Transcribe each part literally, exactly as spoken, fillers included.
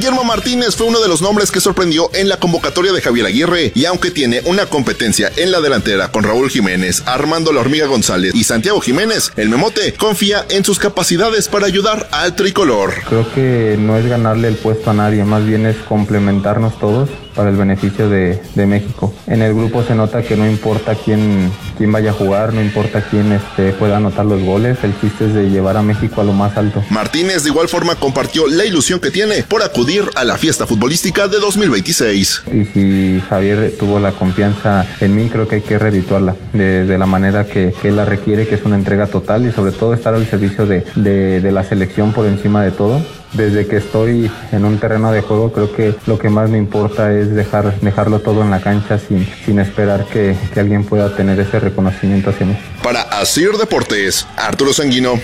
Guillermo Martínez fue uno de los nombres que sorprendió en la convocatoria de Javier Aguirre, y aunque tiene una competencia en la delantera con Raúl Jiménez, Armando La Hormiga González y Santiago Jiménez, el Memote confía en sus capacidades para ayudar al tricolor. Creo que no es ganarle el puesto a nadie, más bien es complementarnos todos para el beneficio de, de México. En el grupo se nota que no importa quién, quién vaya a jugar, no importa quién este, pueda anotar los goles, el chiste es de llevar a México a lo más alto. Martínez de igual forma compartió la ilusión que tiene por acudir a la fiesta futbolística de dos mil veintiséis. Y si Javier tuvo la confianza en mí, creo que hay que redituarla de, de la manera que, que él la requiere, que es una entrega total y sobre todo estar al servicio de, de, de la selección por encima de todo. Desde que estoy en un terreno de juego, creo que lo que más me importa es dejar, dejarlo todo en la cancha sin, sin esperar que, que alguien pueda tener ese reconocimiento hacia mí. Para Asir Deportes, Arturo Sanguino.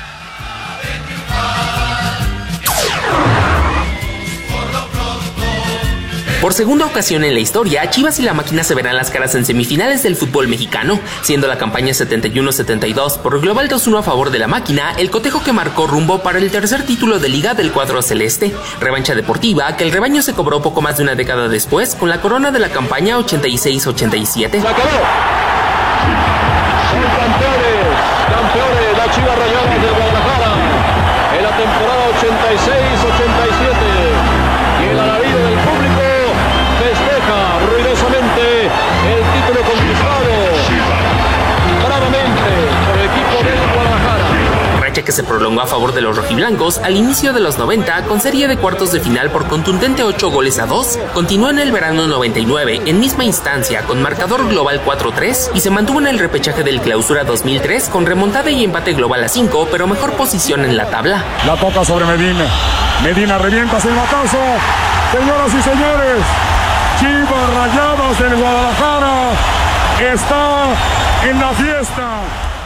Por segunda ocasión en la historia, Chivas y la Máquina se verán las caras en semifinales del fútbol mexicano, siendo la campaña setenta y uno setenta y dos por global dos uno a favor de la Máquina el cotejo que marcó rumbo para el tercer título de liga del cuadro celeste, revancha deportiva que el rebaño se cobró poco más de una década después con la corona de la campaña ochenta y seis ochenta y siete. ¡Se acabó! Son campeones, campeones, las Chivas Rayadas de Guadalajara en la temporada ochenta y seis ochenta y siete, y el alarido del público festeja ruidosamente el título conquistado bravamente por el equipo del Guadalajara. Racha que se prolongó a favor de los rojiblancos al inicio de los noventa con serie de cuartos de final por contundente ocho goles a dos, continuó en el verano noventa y nueve en misma instancia con marcador global cuatro tres y se mantuvo en el repechaje del Clausura dos mil tres con remontada y empate global a cinco, pero mejor posición en la tabla. La toca sobre Medina, Medina revienta sin batazo, señoras y señores, Chivas Rayadas del Guadalajara está en la fiesta.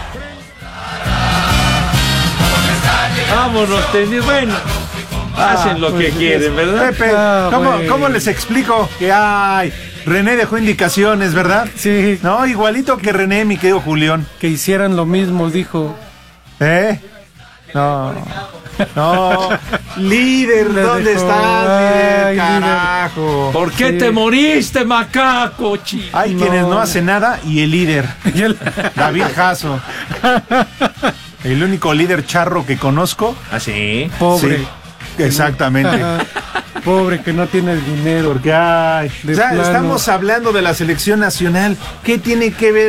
Vámonos, tenis. Bueno, hacen ah, lo que quieren, ¿verdad? Pepe, ah, ¿cómo, bueno. ¿cómo les explico que ay, René dejó indicaciones, ¿verdad? Sí. No, igualito que René, mi querido Julián. Que hicieran lo mismo, dijo. ¿Eh? No. No. Líder, ¿dónde estás, líder? Carajo. ¿Por qué sí. te moriste, macaco, chico? Hay no. quienes no hacen nada y el líder. ¿Y el... David Jasso. El único líder charro que conozco. ¿Ah, sí? Pobre. Sí, exactamente. Pobre que no tiene el dinero. Porque ay, o sea, estamos hablando de la selección nacional. ¿Qué tiene que ver